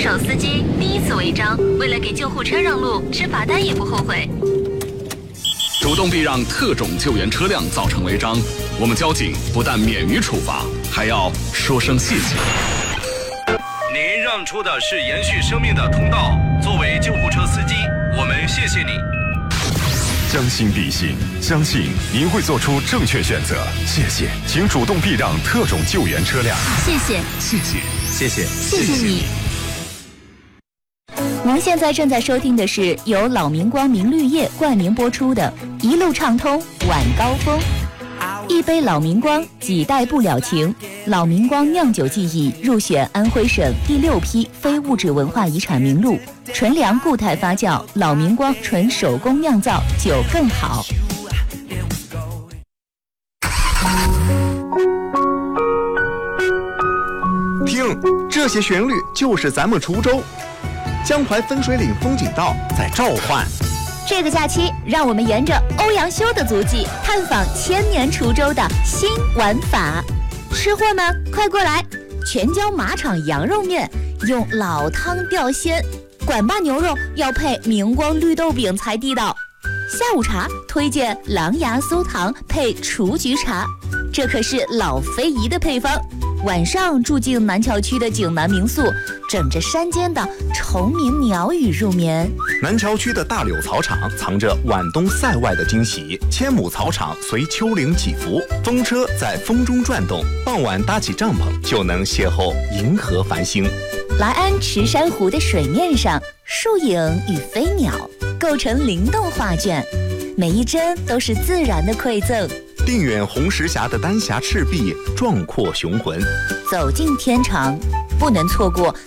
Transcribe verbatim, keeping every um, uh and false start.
手司机第一次违章，为了给救护车让路，吃罚单也不后悔。 主动避让特种救援车辆造成违章，我们交警不但免于处罚，还要说声谢谢。 您让出的是延续生命的通道，作为救护车司机，我们谢谢你。 将心比心，相信您会做出正确选择。谢谢，请主动避让特种救援车辆。 谢谢， 谢谢， 谢谢， 谢谢你。 您现在正在收听的是由老明光明绿业冠名播出的《一路畅通晚高峰》。一杯老明光，几代不了情。老明光酿酒技艺入选安徽省第六批非物质文化遗产名录。纯粮固态发酵，老明光纯手工酿造，酒更好。 听，这些旋律就是咱们滁州江淮分水岭风景道在召唤。 这个假期，让我们沿着欧阳修的足迹，探访千年滁州的新玩法。吃货们，快过来！全椒马场羊肉面用老汤吊鲜，管坝牛肉要配明光绿豆饼才地道。下午茶推荐狼牙酥糖配雏菊茶，这可是老非遗的配方。晚上住进南桥区的景南民宿，枕着山间的虫鸣鸟语入眠。 南桥区的大柳草场藏着晚冬塞外的惊喜，千亩草场随丘陵起伏，风车在风中转动，傍晚搭起帐篷就能邂逅银河繁星。 来安池珊瑚的水面上，树影与飞鸟构成灵动画卷，每一帧都是自然的馈赠。 定远红石峡的丹霞赤壁壮阔雄浑， 走进天长，不能错过